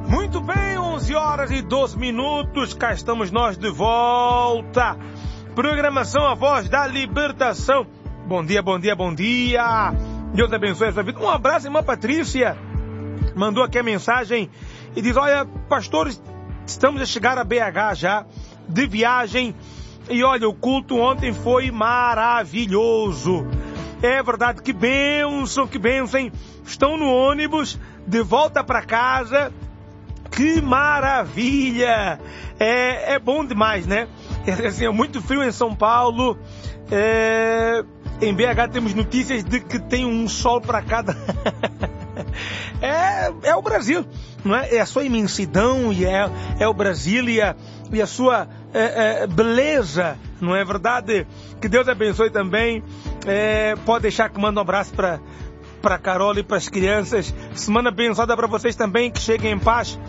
Muito bem, 11 horas e 12 minutos, cá estamos nós de volta. Programação A Voz da Libertação. Bom dia, bom dia, bom dia. Deus abençoe a sua vida. Um abraço, irmã Patrícia. Mandou aqui a mensagem e diz: olha, pastores, estamos a chegar a BH já, de viagem. E olha, o culto ontem foi maravilhoso. É verdade, que bênção, que bênção, hein? Estão no ônibus, de volta para casa. Que maravilha! É bom demais, né? Assim, é muito frio em São Paulo. Em BH temos notícias de que tem um sol para cada... é o Brasil, não é? É a sua imensidão e é o Brasil e a sua beleza, não é verdade? Que Deus abençoe também. Pode deixar que manda um abraço para Carol e para as crianças. Semana abençoada para vocês também, que cheguem em paz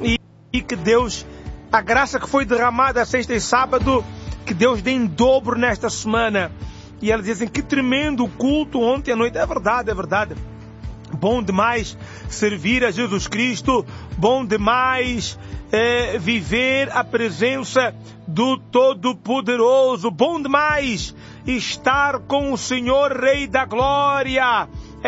e que Deus, a graça que foi derramada sexta e sábado, que Deus dê em dobro nesta semana. E elas dizem: que tremendo culto ontem à noite. É verdade, é verdade. Bom demais servir a Jesus Cristo, bom demais viver a presença do Todo-Poderoso, bom demais estar com o Senhor Rei da Glória.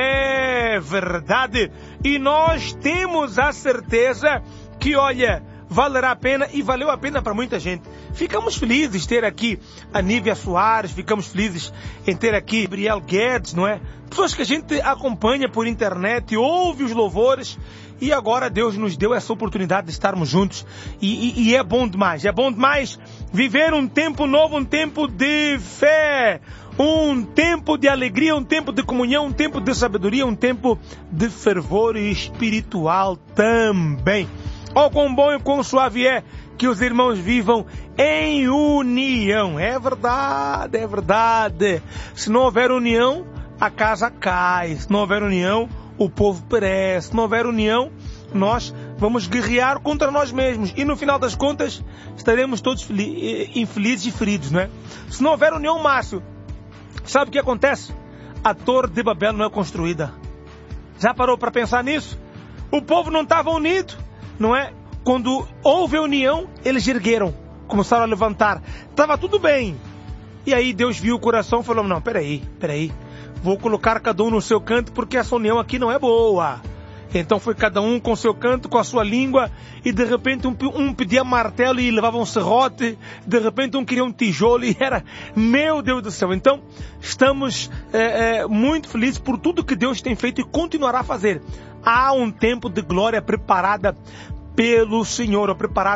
É verdade. E nós temos a certeza que, olha, valerá a pena e valeu a pena para muita gente. Ficamos felizes de ter aqui a Nívia Soares, ficamos felizes em ter aqui Gabriel Guedes, não é? Pessoas que a gente acompanha por internet, ouve os louvores, e agora Deus nos deu essa oportunidade de estarmos juntos. E é bom demais viver um tempo novo, um tempo de fé, um tempo de alegria, um tempo de comunhão, um tempo de sabedoria, um tempo de fervor espiritual também. Oh, quão bom e quão suave é que os irmãos vivam em união. É verdade, é verdade. Se não houver união, a casa cai. Se não houver união, o povo perece. Se não houver união, nós vamos guerrear contra nós mesmos. E no final das contas, estaremos todos infelizes e feridos, não é? Se não houver união, Márcio, sabe o que acontece? A Torre de Babel não é construída. Já parou para pensar nisso? O povo não estava unido, não é? Quando houve a união, eles ergueram, começaram a levantar. Estava tudo bem. E aí Deus viu o coração e falou: não, peraí. Vou colocar cada um no seu canto, porque essa união aqui não é boa. Então foi cada um com o seu canto, com a sua língua, e de repente um pedia martelo e levava um serrote, de repente um queria um tijolo e era, meu Deus do céu. Então estamos muito felizes por tudo que Deus tem feito e continuará a fazer. Há um tempo de glória preparado pelo Senhor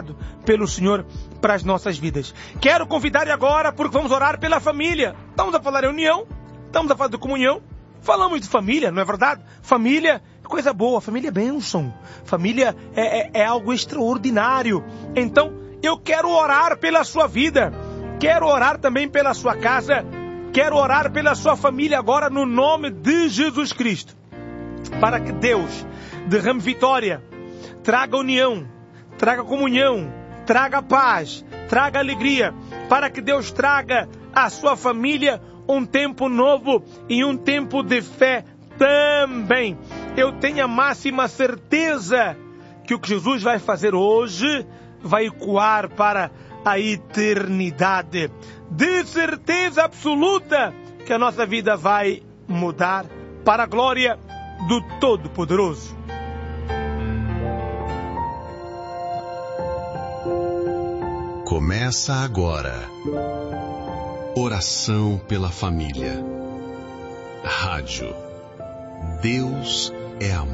para as nossas vidas. Quero convidar agora, porque vamos orar pela família. Estamos a falar em união, estamos a falar de comunhão, falamos de família, não é verdade? Família é coisa boa, família é bênção, família é algo extraordinário. Então eu quero orar pela sua vida, quero orar também pela sua casa, quero orar pela sua família agora no nome de Jesus Cristo, para que Deus derrame vitória, traga união, traga comunhão, traga paz, traga alegria, para que Deus traga à sua família um tempo novo e um tempo de fé também. Eu tenho a máxima certeza que o que Jesus vai fazer hoje vai ecoar para a eternidade. De certeza absoluta que a nossa vida vai mudar para a glória do Todo-Poderoso. Começa agora. Oração pela família. Rádio. Deus é amor.